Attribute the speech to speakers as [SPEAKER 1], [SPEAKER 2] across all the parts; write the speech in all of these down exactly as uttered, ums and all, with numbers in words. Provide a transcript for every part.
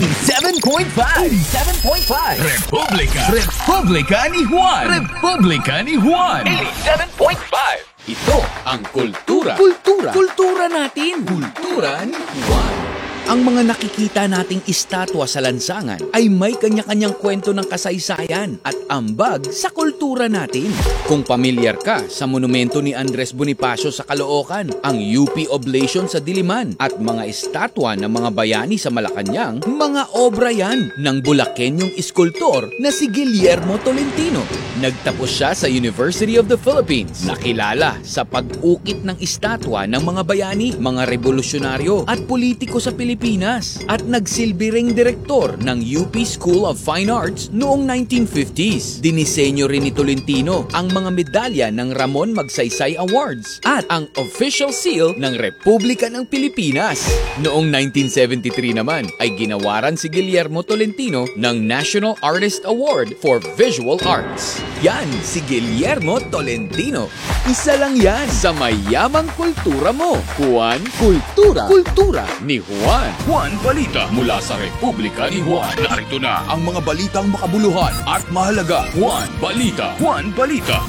[SPEAKER 1] eighty-seven point five. eighty-seven point five. Republika. Republika ni Juan. Republika ni Juan. eighty-seven point five.
[SPEAKER 2] Ito ang kultura.
[SPEAKER 1] Kultura.
[SPEAKER 2] Kultura natin.
[SPEAKER 1] Kultura ni Juan.
[SPEAKER 2] Ang mga nakikita nating estatwa sa lansangan ay may kanya-kanyang kwento ng kasaysayan at ambag sa kultura natin. Kung pamilyar ka sa monumento ni Andres Bonifacio sa Caloocan, ang U P Oblation sa Diliman at mga estatwa ng mga bayani sa Malacanang, mga obra yan ng Bulakenyong iskultor na si Guillermo Tolentino. Nagtapos siya sa University of the Philippines, nakilala sa pag-ukit ng estatwa ng mga bayani, mga revolusyonaryo at politiko sa Pilipinas at nagsilbi ring direktor ng U P School of Fine Arts noong nineteen fifties. Dinisenyo rin ni Tolentino ang mga medalya ng Ramon Magsaysay Awards at ang official seal ng Republika ng Pilipinas. Noong nineteen seventy-three naman ay ginawaran si Guillermo Tolentino ng National Artist Award for Visual Arts. Yan si Guillermo Tolentino. Isa lang yan sa mayamang kultura mo. Juan Kultura. Kultura ni Juan.
[SPEAKER 1] Juan Balita mula sa Republika ni Juan. Narito na ang mga balitang makabuluhan at mahalaga. Juan Balita. Juan Balita.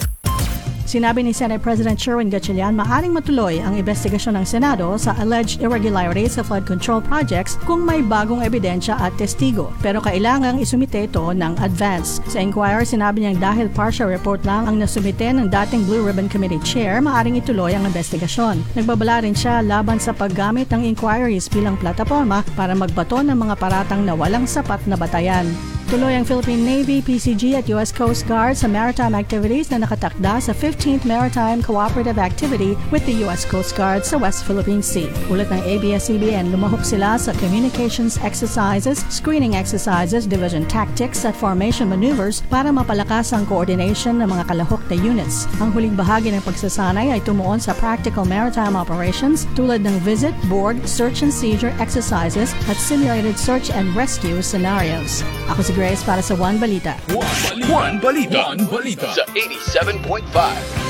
[SPEAKER 3] Sinabi ni Senate President Sherwin Gatchalian maaring matuloy ang investigasyon ng Senado sa alleged irregularities sa flood control projects kung may bagong ebidensya at testigo. Pero kailangang isumite ito ng advance. Sa Inquirer, sinabi niyang dahil partial report lang ang nasumite ng dating Blue Ribbon Committee Chair, maaring ituloy ang investigasyon. Nagbabala rin siya laban sa paggamit ng inquiries bilang plataforma para magbato ng mga paratang na walang sapat na batayan. Tuloy ang Philippine Navy, P C G at U S Coast Guard sa maritime activities na nakatakda sa fifteenth Maritime Cooperative Activity with the U S Coast Guard sa West Philippine Sea. Ulat ng A B S C B N, lumahok sila sa communications exercises, screening exercises, division tactics at formation maneuvers para mapalakas ang coordination ng mga kalahok na units. Ang huling bahagi ng pagsasanay ay tumuon sa practical maritime operations tulad ng visit, board, search and seizure exercises at simulated search and rescue scenarios. Ako si Grace para sa Juan Balita.
[SPEAKER 1] Juan Balita. Juan Balita. Juan Balita. Sa eighty-seven point five.